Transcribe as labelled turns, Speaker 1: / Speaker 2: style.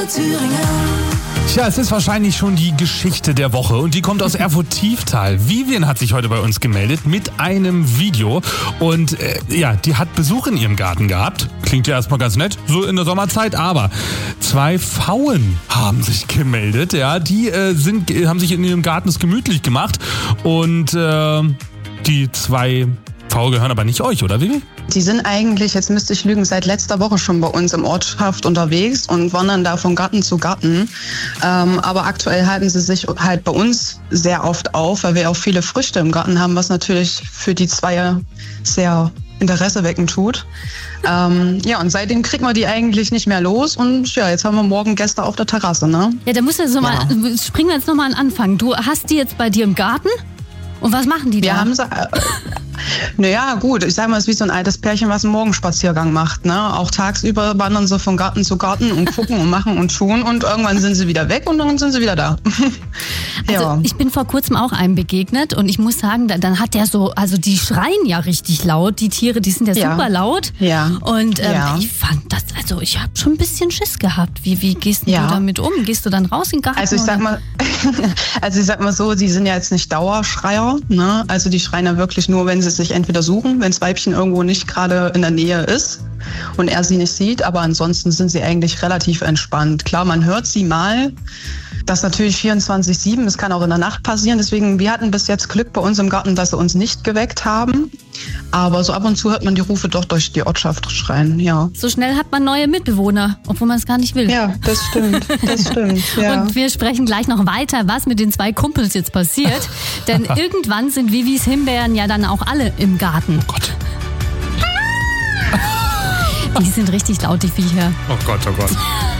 Speaker 1: Tja, es ist wahrscheinlich schon die Geschichte der Woche und die kommt aus Erfurt-Tieftal. Vivian hat sich heute bei uns gemeldet mit einem Video und die hat Besuch in ihrem Garten gehabt. Klingt ja erstmal ganz nett, so in der Sommerzeit, aber 2 Pfauen haben sich gemeldet, ja, die haben sich in ihrem Garten gemütlich gemacht und die 2 Pfauen gehören aber nicht euch, oder Vivi?
Speaker 2: Die sind eigentlich, jetzt müsste ich lügen, seit letzter Woche schon bei uns im Ortschaft unterwegs und wandern da von Garten zu Garten. Aber aktuell halten sie sich halt bei uns sehr oft auf, weil wir auch viele Früchte im Garten haben, was natürlich für die 2 sehr Interesse wecken tut. Und seitdem kriegen wir die eigentlich nicht mehr los und ja, jetzt haben wir morgen Gäste auf der Terrasse, ne?
Speaker 3: Ja, da musst du springen wir jetzt nochmal an den Anfang. Du hast die jetzt bei dir im Garten und was machen die da?
Speaker 2: Wir haben sie... Naja, gut, ich sag mal, es ist wie so ein altes Pärchen, was einen Morgenspaziergang macht, ne? Auch tagsüber wandern sie von Garten zu Garten und gucken und machen und tun und irgendwann sind sie wieder weg und dann sind sie wieder da.
Speaker 3: Also ich bin vor kurzem auch einem begegnet und ich muss sagen, dann hat der so, also die schreien ja richtig laut, die Tiere, die sind ja super laut.
Speaker 2: Ja.
Speaker 3: Und ich fand das, also ich habe schon ein bisschen Schiss gehabt. Wie gehst du damit um? Gehst du dann raus in den Garten?
Speaker 2: Also ich sag mal so, die sind ja jetzt nicht Dauerschreier, ne? Also die schreien ja wirklich nur, wenn sie sich entweder suchen, wenn das Weibchen irgendwo nicht gerade in der Nähe ist und er sie nicht sieht, aber ansonsten sind sie eigentlich relativ entspannt. Klar, man hört sie mal, das natürlich 24/7, das kann auch in der Nacht passieren, deswegen, wir hatten bis jetzt Glück bei uns im Garten, dass sie uns nicht geweckt haben, aber so ab und zu hört man die Rufe doch durch die Ortschaft schreien, ja.
Speaker 3: So schnell hat man neue Mitbewohner, obwohl man es gar nicht will.
Speaker 2: Ja, das stimmt, ja.
Speaker 3: Und wir sprechen gleich noch weiter, was mit den 2 Kumpels jetzt passiert, denn irgendwann sind Vivis Himbeeren ja dann auch alle im Garten.
Speaker 1: Oh Gott.
Speaker 3: Die sind richtig laut, die Viecher.
Speaker 1: Oh Gott, oh Gott.